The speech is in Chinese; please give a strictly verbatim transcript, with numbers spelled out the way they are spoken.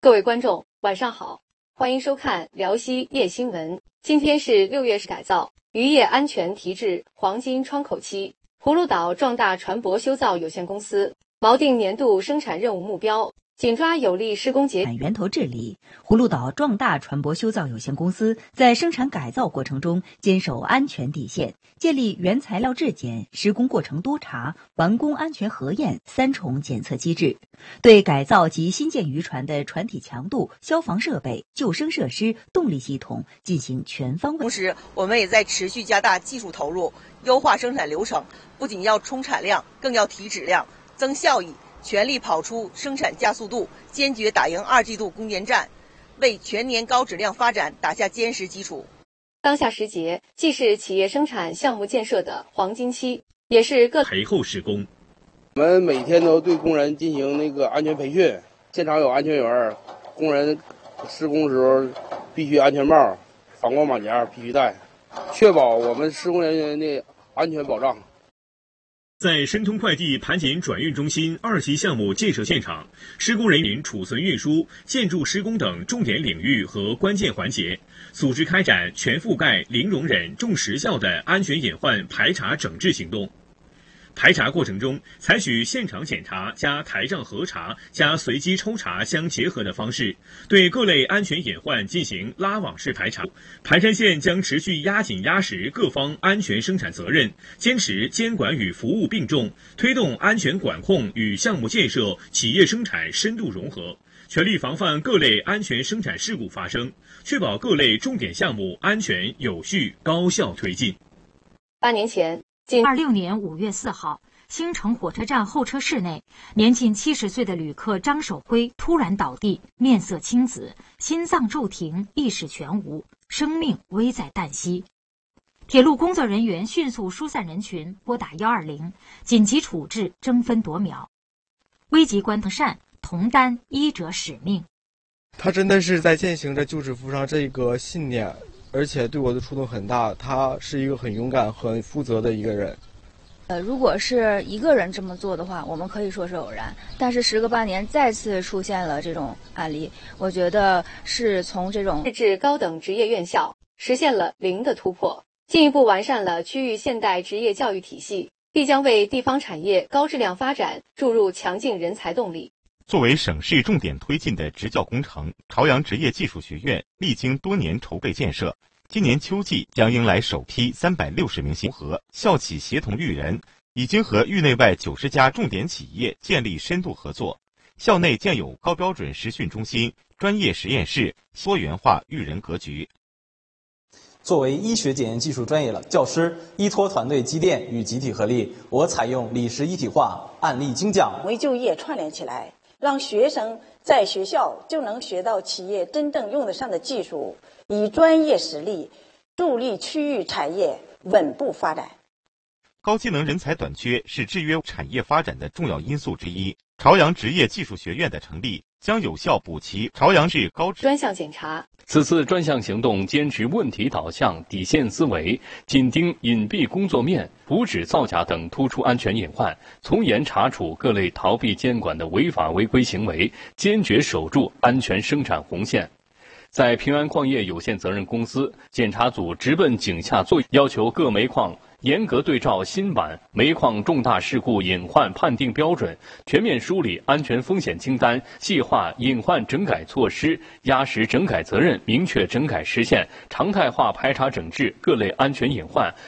各位观众，晚上好，欢迎收看辽西夜新闻。今天是六月十改造渔业安全提质黄金窗口期，葫芦岛壮大船舶修造有限公司锚定年度生产任务目标，紧抓有力施工节源头治理。葫芦岛壮大船舶修造有限公司在生产改造过程中坚守安全底线，建立原材料质检、施工过程督查、完工安全核验三重检测机制，对改造及新建渔船的船体强度、消防设备、救生设施、动力系统进行全方位。 同时，我们也在持续加大技术投入，优化生产流程，不仅要冲产量，更要提质量、增效益，全力跑出生产加速度，坚决打赢二季度攻坚战，为全年高质量发展打下坚实基础。 当下时节既是企业生产项目建设的黄金期，也是各陪后施工。 我们每天都对工人进行那个安全培训，现场有安全员，工人施工时候必须安全帽、反光马甲必须戴，确保我们施工人员的安全保障。 在申通快递盘锦转运中心二期项目建设现场，施工人员储存运输、建筑施工等重点领域和关键环节，组织开展全覆盖、零容忍、重实效的安全隐患排查整治行动。排查过程中，采取现场检查加台账核查加随机抽查相结合的方式，对各类安全隐患进行拉网式排查。盘山县将持续压紧压实各方安全生产责任，坚持监管与服务并重，推动安全管控与项目建设、企业生产深度融合，全力防范各类安全生产事故发生，确保各类重点项目安全有序高效推进。 八年前， 二六年五月四号，兴城火车站候车室内，年近七十岁的旅客张守辉突然倒地，面色青紫，心脏骤停，意识全无，生命危在旦夕。铁路工作人员迅速疏散人群，拨打一二零，紧急处置，争分夺秒。危急关头善，同担医者使命。 他真的是在践行着救治扶伤这个信念，而且对我的触动很大。他是一个很勇敢、很负责的一个人。 呃，如果是一个人这么做的话，我们可以说是偶然。但是时隔八年再次出现了这种案例，我觉得是从这种至高等职业院校实现了零的突破，进一步完善了区域现代职业教育体系，必将为地方产业高质量发展注入强劲人才动力。 作为省市重点推进的职教工程，朝阳职业技术学院历经多年筹备建设，今年秋季将迎来首批三百六十名新和校企协同育人，已经和域内外九十家重点企业建立深度合作。校内建有高标准实训中心、专业实验室，多元化育人格局。 作为医学检验技术专业的教师，依托团队积淀与集体合力，我采用理实一体化、案例精讲， 为就业串联起来，让学生在学校就能学到企业真正用得上的技术，以专业实力助力区域产业稳步发展。 高技能人才短缺是制约产业发展的重要因素之一。朝阳职业技术学院的成立将有效补齐朝阳市高专项检查。 此次专项行动坚持问题导向、底线思维，紧盯隐蔽工作面、补止造假等突出安全隐患，从严查处各类逃避监管的违法违规行为，坚决守住安全生产红线。在平安矿业有限责任公司，检查组直奔井下作业，要求各煤矿严格对照新版煤矿重大事故隐患判定标准，全面梳理安全风险清单，细化隐患整改措施，压实整改责任，明确整改时限，常态化排查整治各类安全隐患。